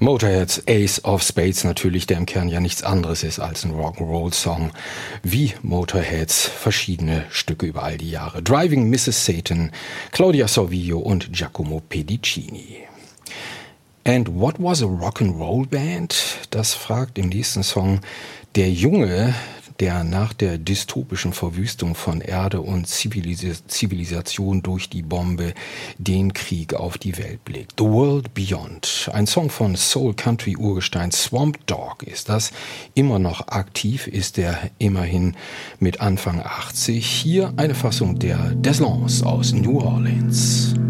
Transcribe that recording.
Motorheads Ace of Spades natürlich, der im Kern ja nichts anderes ist als ein Rock'n'Roll-Song, wie Motorheads verschiedene Stücke über all die Jahre. Driving Mrs. Satan, Claudia Sorvillo und Giacomo Pedicini. And what was a Rock'n'Roll Band? Das fragt im nächsten Song der Junge, der nach der dystopischen Verwüstung von Erde und Zivilisation durch die Bombe den Krieg auf die Welt blickt. The World Beyond, ein Song von Soul-Country-Urgestein Swamp Dogg ist das. Immer noch aktiv ist er immerhin mit Anfang 80. Hier eine Fassung der Deslance aus New Orleans.